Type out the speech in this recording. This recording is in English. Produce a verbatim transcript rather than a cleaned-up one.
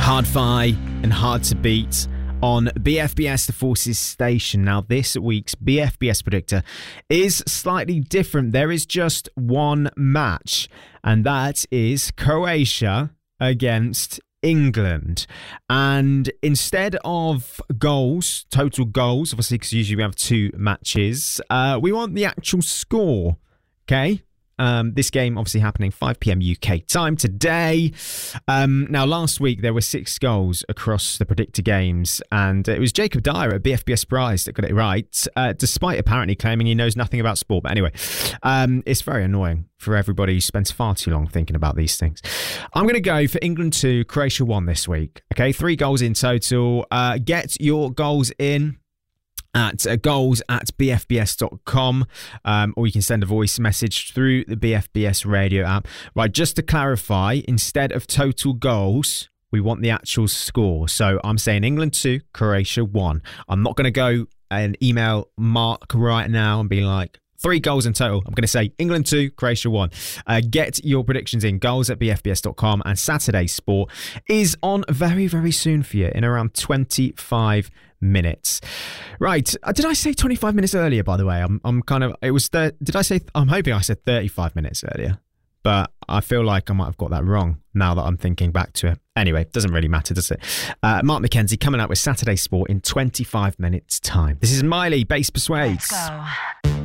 Hard-Fi and Hard to Beat on B F B S The Forces station. Now, this week's B F B S predictor is slightly different. There is just one match, and that is Croatia against England. And instead of goals, total goals, obviously, because usually we have two matches, uh, we want the actual score, okay? Um, this game obviously happening five p.m. U K time today. Um, now, last week there were six goals across the predictor games, and it was Jacob Dyer at B F B S Prize that got it right, uh, despite apparently claiming he knows nothing about sport. But anyway, um, it's very annoying for everybody who spends far too long thinking about these things. I'm going to go for England two, Croatia one this week. Okay, three goals in total. Uh, get your goals in at uh, goals at b f b s dot com, um, or you can send a voice message through the B F B S radio app. Right, just to clarify, instead of total goals, we want the actual score. So I'm saying England two, Croatia one. I'm not going to go and email Mark right now and be like, three goals in total. I'm going to say England two, Croatia one. Uh, get your predictions in, goals at b f b s dot com. And Saturday Sport is on very, very soon for you in around twenty-five minutes. Right. Uh, did I say twenty-five minutes earlier, by the way? I'm I'm kind of, it was, the, did I say, I'm hoping I said thirty-five minutes earlier, but I feel like I might have got that wrong now that I'm thinking back to it. Anyway, doesn't really matter, does it? Uh, Mark McKenzie coming out with Saturday Sport in twenty-five minutes time. This is Miley, Bass Persuades. Let's go.